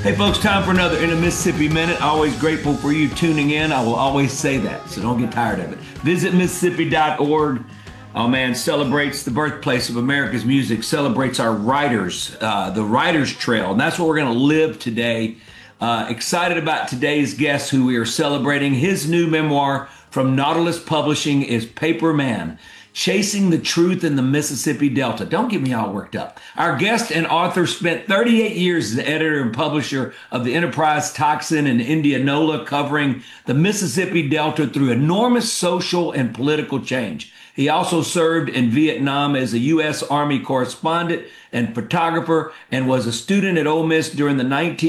Hey, folks, time for another In a Mississippi Minute. Always grateful for you tuning in. I will always say that, so don't get tired of it. Visit Mississippi.org. Oh, man, celebrates the birthplace of America's music, celebrates our writers, the Writers Trail, and that's what we're going to live today. Excited about today's guest who we are celebrating. His new memoir from Nautilus Publishing is Paper Man, Chasing the Truth in the Mississippi Delta. Don't get me all worked up. Our guest and author spent 38 years as the editor and publisher of the Enterprise Tocsin and Indianola, covering the Mississippi Delta through enormous social and political change. He also served in Vietnam as a U.S. Army correspondent and photographer and was a student at Ole Miss during the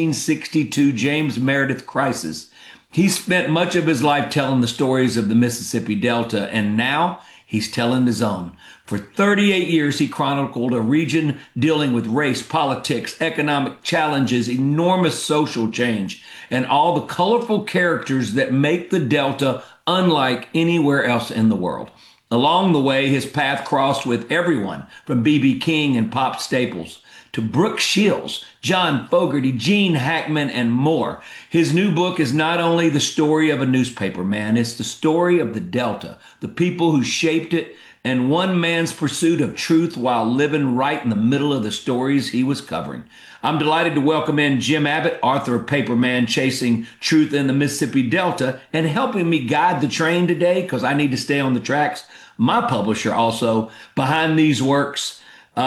1962 James Meredith crisis. He spent much of his life telling the stories of the Mississippi Delta, and now he's telling his own. For 38 years, he chronicled a region dealing with race, politics, economic challenges, enormous social change, and all the colorful characters that make the Delta unlike anywhere else in the world. Along the way, his path crossed with everyone from B.B. King and Pop Staples to Brooke Shields, John Fogerty, Gene Hackman, and more. His new book is not only the story of a newspaper man, it's the story of the Delta, the people who shaped it, and one man's pursuit of truth while living right in the middle of the stories he was covering. I'm delighted to welcome in Jim Abbott, author of Paper Man, Chasing Truth in the Mississippi Delta, and helping me guide the train today because I need to stay on the tracks. My publisher also behind these works.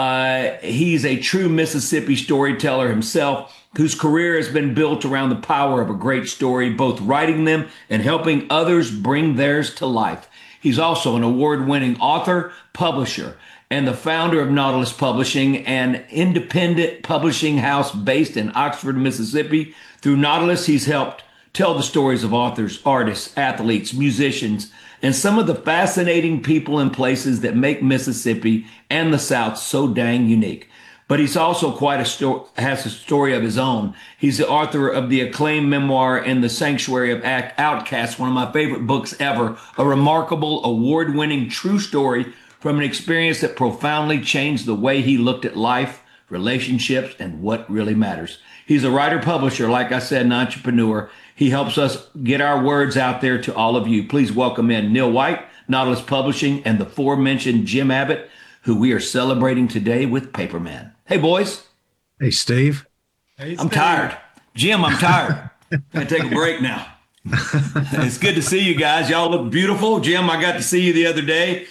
He's a true Mississippi storyteller himself, whose career has been built around the power of a great story, both writing them and helping others bring theirs to life. He's also an award-winning author, publisher, and the founder of Nautilus Publishing, an independent publishing house based in Oxford, Mississippi. Through Nautilus, he's helped tell the stories of authors, artists, athletes, musicians, and some of the fascinating people and places that make Mississippi and the South so dang unique. But he's also has a story of his own. He's the author of the acclaimed memoir In the Sanctuary of Outcasts, one of my favorite books ever, a remarkable, award-winning true story from an experience that profoundly changed the way he looked at life, relationships, and what really matters. He's a writer-publisher, like I said, an entrepreneur. He helps us get our words out there to all of you. Please welcome in Neil White, Nautilus Publishing, and the aforementioned Jim Abbott, who we are celebrating today with Paper Man. Hey, boys. Hey, Steve. Hey, I'm tired. Jim, I'm tired. I take a break now. It's good to see you guys. Y'all look beautiful. Jim, I got to see you the other day.